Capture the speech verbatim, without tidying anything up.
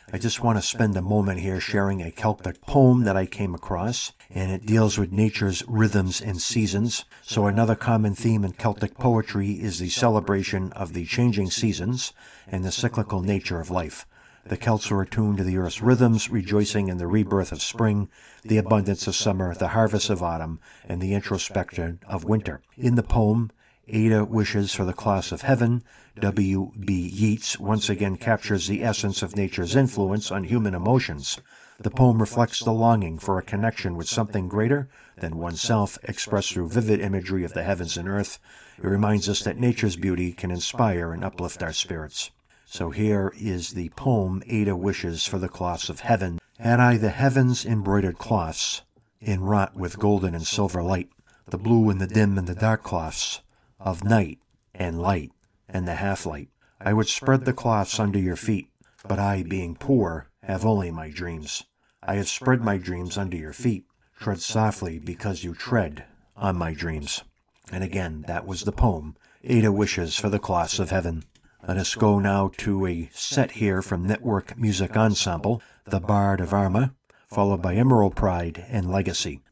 I just want to spend a moment here sharing a Celtic poem that I came across, and it deals with nature's rhythms and seasons. So another common theme in Celtic poetry is the celebration of the changing seasons and the cyclical nature of life. The Celts were attuned to the earth's rhythms, rejoicing in the rebirth of spring, the abundance of summer, the harvest of autumn, and the introspection of winter. In the poem, Ada Wishes for the Class of Heaven, W B Yeats once again captures the essence of nature's influence on human emotions. The poem reflects the longing for a connection with something greater than oneself, expressed through vivid imagery of the heavens and earth. It reminds us that nature's beauty can inspire and uplift our spirits. So here is the poem, Ada Wishes for the Class of Heaven. Had I the heavens embroidered cloths, inwrought with golden and silver light, the blue and the dim and the dark cloths of night and light and the half-light, I would spread the cloths under your feet, but I, being poor, have only my dreams. I have spread my dreams under your feet. Tread softly, because you tread on my dreams. And again, that was the poem, Ada Wishes for the Class of Heaven. Let us go now to a set here from Network Music Ensemble, The Bard of Armagh, followed by Emerald Pride and Legacy.